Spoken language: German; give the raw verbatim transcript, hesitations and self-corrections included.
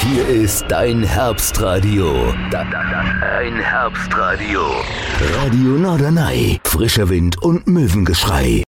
Hier ist dein Herbstradio. Da, da, da, dein Herbstradio. Radio Norderney. Frischer Wind und Möwengeschrei.